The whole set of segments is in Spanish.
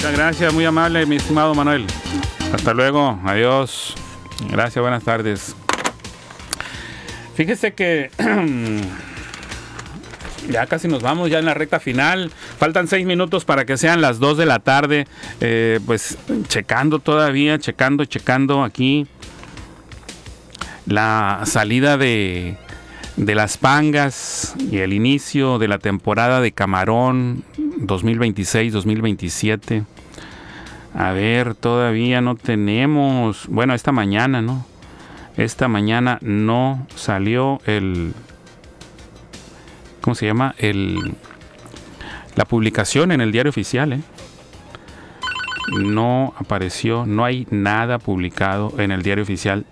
Muchas gracias, muy amable, mi estimado Manuel. Hasta luego, adiós. Gracias, buenas tardes. Fíjese que ya casi nos vamos, ya en la recta final. Faltan 6 minutos para que sean las 2 de la tarde. Pues checando todavía, checando aquí la salida de las pangas y el inicio de la temporada de camarón 2026-2027. A ver, todavía no tenemos. Bueno, esta mañana, ¿no? Esta mañana no salió ¿cómo se llama? La publicación en el Diario Oficial, No apareció, no hay nada publicado en el Diario Oficial.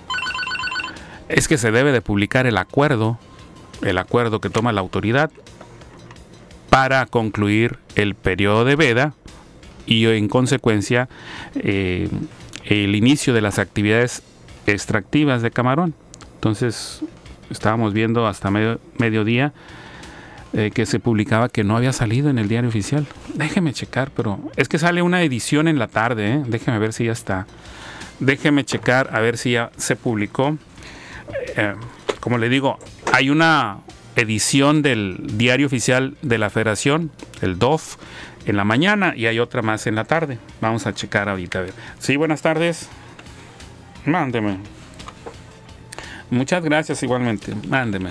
Es que se debe de publicar el acuerdo que toma la autoridad para concluir el periodo de veda y en consecuencia el inicio de las actividades extractivas de camarón. Entonces estábamos viendo hasta mediodía que se publicaba que no había salido en el Diario Oficial. Déjeme checar, pero es que sale una edición en la tarde, Déjeme ver si ya está. Déjeme checar a ver si ya se publicó. Como le digo, hay una edición del Diario Oficial de la Federación, el DOF, en la mañana y hay otra más en la tarde. Vamos a checar ahorita. A ver. Sí, buenas tardes. Mándeme. Muchas gracias igualmente. Mándeme.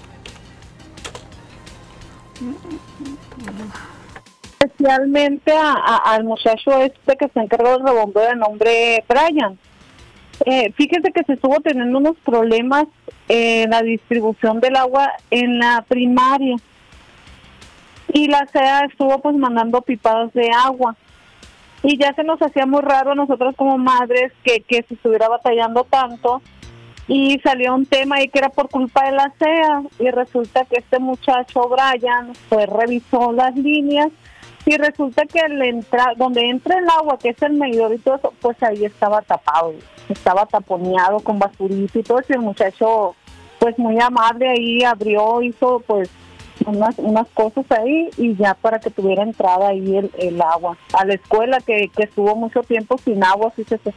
Especialmente al muchacho que se encargó del rebombeo de nombre Brian. Fíjese que se estuvo teniendo unos problemas en la distribución del agua en la primaria y la SEA estuvo pues mandando pipadas de agua y ya se nos hacía muy raro a nosotros como madres que se estuviera batallando tanto y salió un tema ahí que era por culpa de la SEA y resulta que este muchacho Brian pues revisó las líneas y resulta que donde entra el agua, que es el medidor y todo eso, pues ahí estaba tapado, estaba taponeado con basurita y todo eso. Y el muchacho, pues muy amable ahí abrió, hizo pues unas cosas ahí y ya para que tuviera entrada ahí el agua. A la escuela que estuvo mucho tiempo sin agua, fíjese.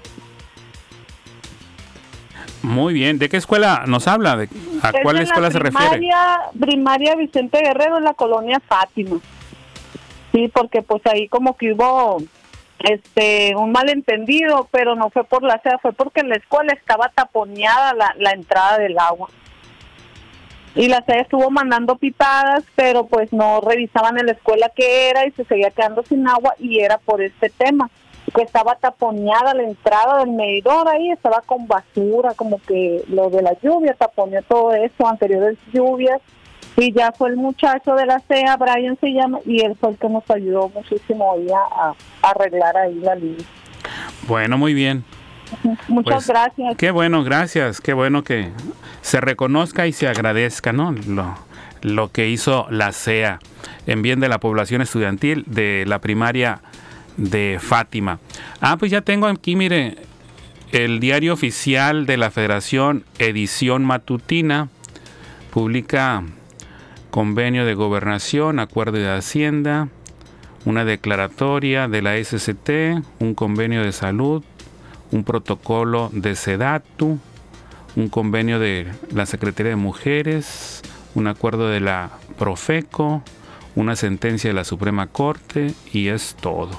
Muy bien. ¿De qué escuela nos habla? ¿A cuál escuela se refiere? Primaria Vicente Guerrero, en la colonia Fátima. Sí, porque pues ahí como que hubo un malentendido, pero no fue por la SEA, fue porque en la escuela estaba taponeada la entrada del agua. Y la SEA estuvo mandando pipadas, pero pues no revisaban en la escuela qué era y se seguía quedando sin agua y era por este tema, que estaba taponeada la entrada del medidor ahí, estaba con basura, como que lo de la lluvia taponeó todo eso, anteriores lluvias. Y ya fue el muchacho de la SEA, Brian se llama, y él fue el que nos ayudó muchísimo ahí a arreglar ahí la línea. Bueno, muy bien. Muchas gracias. Qué bueno, gracias. Qué bueno que se reconozca y se agradezca, ¿no? Lo que hizo la SEA en bien de la población estudiantil de la primaria de Fátima. Pues ya tengo aquí, mire, el Diario Oficial de la Federación, edición matutina, publica convenio de gobernación, acuerdo de Hacienda, una declaratoria de la SCT, un convenio de salud, un protocolo de SEDATU, un convenio de la Secretaría de Mujeres, un acuerdo de la Profeco, una sentencia de la Suprema Corte y es todo.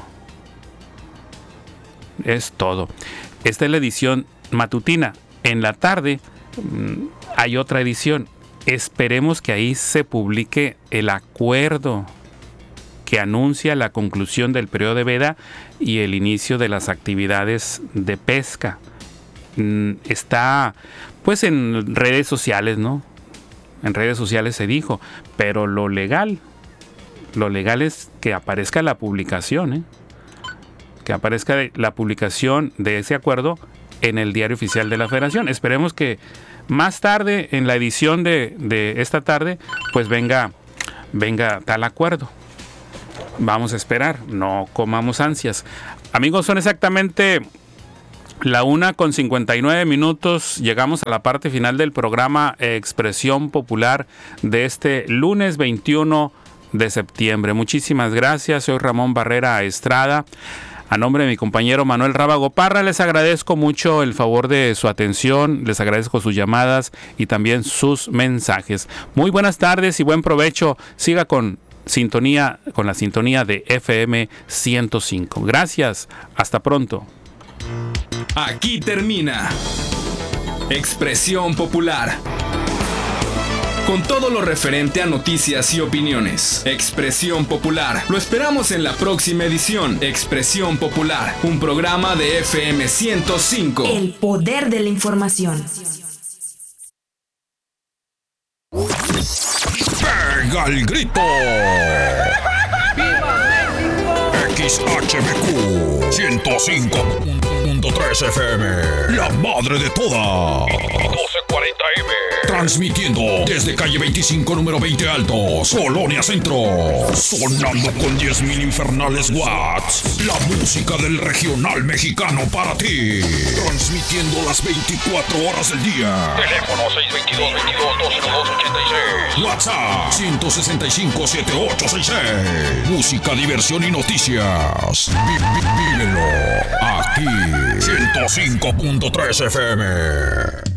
Es todo. Esta es la edición matutina. En la tarde hay otra edición. Esperemos que ahí se publique el acuerdo que anuncia la conclusión del periodo de veda y el inicio de las actividades de pesca. Está pues en redes sociales, ¿no? En redes sociales se dijo, pero lo legal es que aparezca la publicación, que aparezca la publicación de ese acuerdo en el Diario Oficial de la Federación. Esperemos que más tarde, en la edición de esta tarde, pues venga tal acuerdo. Vamos a esperar, no comamos ansias. Amigos, son exactamente la 1:59. Llegamos a la parte final del programa Expresión Popular de este lunes 21 de septiembre. Muchísimas gracias. Soy Ramón Barrera Estrada. A nombre de mi compañero Manuel Rábago Parra, les agradezco mucho el favor de su atención, les agradezco sus llamadas y también sus mensajes. Muy buenas tardes y buen provecho. Siga con la sintonía de FM 105. Gracias. Hasta pronto. Aquí termina Expresión Popular, con todo lo referente a noticias y opiniones. Expresión Popular. Lo esperamos en la próxima edición. Expresión Popular, un programa de FM 105. El poder de la información. ¡Pega el grito! XHBQ 105.3 FM, la madre de todas. 1240M. Transmitiendo desde calle 25, número 20 Altos, Colonia Centro. Sonando con 10,000 infernales watts. La música del regional mexicano para ti. Transmitiendo las 24 horas del día. Teléfono 622-22-202-86. WhatsApp 165-7866. Música, diversión y noticias. Vívelo aquí. 105.3 FM.